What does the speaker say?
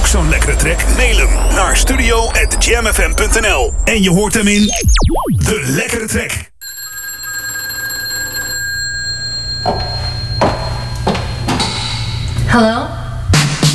ook zo'n lekkere track? Mail hem naar studio@jamfm.nl en je hoort hem in De Lekkere Track.